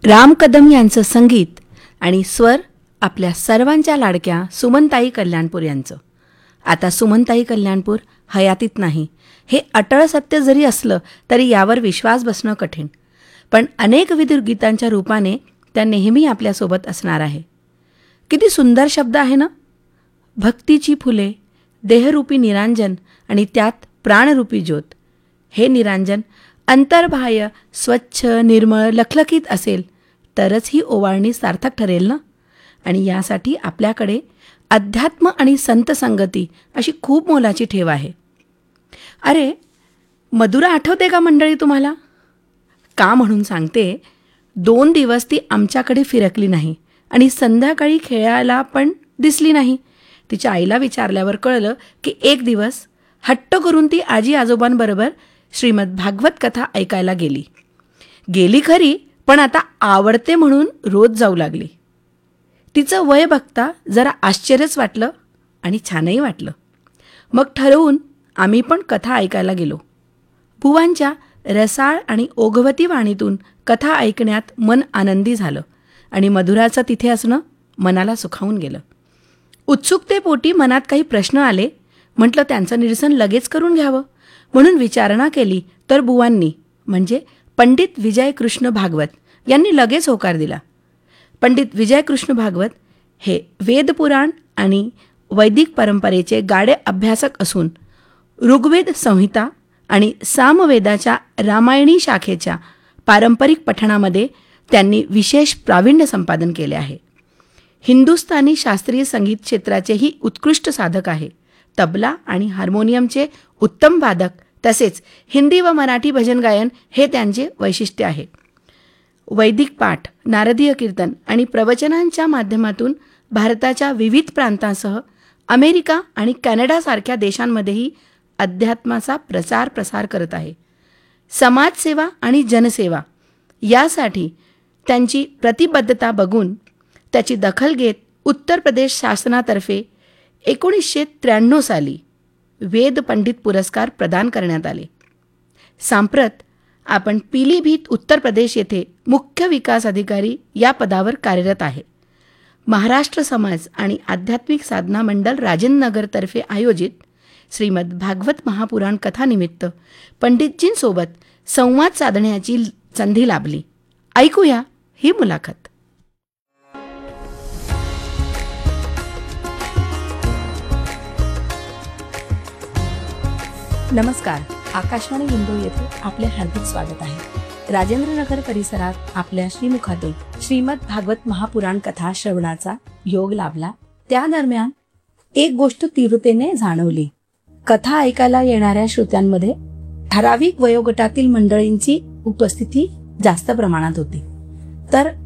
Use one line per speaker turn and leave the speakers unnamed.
राम कदम यांचं संगीत आणि स्वर आपल्या सर्वांच्या लाडक्या सुमनताई कल्याणपूर यांचं. आता सुमनताई कल्याणपूर हयातीत नाही हे अटळ सत्य जरी असलं तरी यावर विश्वास बसणं कठीण, पण अनेक विविध गीतांच्या रूपाने त्या नेहमी आपल्यासोबत असणार आहे. किती सुंदर शब्द आहे ना. भक्तीची फुले, देहरूपी निरांजन आणि त्यात प्राणरूपी ज्योत. हे निरांजन अंतर्बाह्य स्वच्छ निर्मळ लखलखीत असेल तरच ही ओवाळणी सार्थक ठरेल ना. आणि यासाठी आपल्याकडे अध्यात्म आणि संत संगती अशी खूप मोलाची ठेव आहे. अरे मधुरा आठवते का मंडळी तुम्हाला? का म्हणून सांगते, 2 दिवस ती आमच्याकडे फिरकली नाही आणि संध्याकाळी खेळायला पण दिसली नाही. तिच्या आईला विचारल्यावर कळलं की एक दिवस हट्ट करून ती आजी आजोबांबरोबर श्रीमद भागवत कथा ऐकायला गेली खरी, पण आता आवडते म्हणून रोज जाऊ लागली. तिचं वय बघता जरा आश्चर्यच वाटलं आणि छानही वाटलं. मग ठरवून आम्ही पण कथा ऐकायला गेलो. बुवांच्या रसाळ आणि ओघवती वाणीतून कथा ऐकण्यात मन आनंदी झालं आणि मधुराचं तिथे असणं मनाला सुखावून गेलं. उत्सुकतेपोटी मनात काही प्रश्न आले. म्हटलं त्यांचं निरसन लगेच करून घ्यावं म्हणून विचारणा केली तर बुवांनी म्हणजे पंडित विजयकृष्ण भागवत यांनी लगेच होकार दिला. पंडित विजयकृष्ण भागवत हे वेदपुराण आणि वैदिक परंपरेचे गाढे अभ्यासक असून ऋग्वेद संहिता आणि सामवेदाच्या रामायणी शाखेच्या पारंपरिक पठणामध्ये त्यांनी विशेष प्रावीण्य संपादन केले आहे. हिंदुस्थानी शास्त्रीय संगीत क्षेत्राचेही उत्कृष्ट साधक आहे. तबला आणि हार्मोनियमचे उत्तम वादक तसेच हिंदी व मराठी भजन गायन हे त्यांचे वैशिष्ट्य आहे. वैदिक पाठ, नारदीय कीर्तन आणि प्रवचनांच्या माध्यमातून भारताच्या विविध प्रांतांसह अमेरिका आणि कॅनडासारख्या देशांमध्येही अध्यात्माचा प्रसार करत आहे. समाजसेवा आणि जनसेवा यासाठी त्यांची प्रतिबद्धता बघून त्याची दखल घेत उत्तर प्रदेश शासनातर्फे 1993 साली वेद पंडित पुरस्कार प्रदान करण्यात आले. सांप्रत आपण पिलीभीत उत्तर प्रदेश येथे मुख्य विकास अधिकारी या पदावर कार्यरत आहे. महाराष्ट्र समाज आणि आध्यात्मिक साधना मंडळ राजेंद्रनगरतर्फे आयोजित श्रीमद भागवत महापुराण कथानिमित्त पंडितजींसोबत संवाद साधण्याची संधी लाभली. ऐकूया ही मुलाखत. नमस्कार. आकाशवाणी हिंदू येथे आपले हार्दिक स्वागत आहे. राजेंद्रनगर परिसरात आपल्या श्रीमुखातून श्रीमद भागवत महापुराण कथा श्रवणाचा योग लाभला. त्या दरम्यान एक गोष्ट तीव्रतेने जाणवली. कथा ऐकायला येणाऱ्या श्रोत्यांमध्ये ठराविक वयोगटातील मंडळींची उपस्थिती जास्त प्रमाणात होती. तर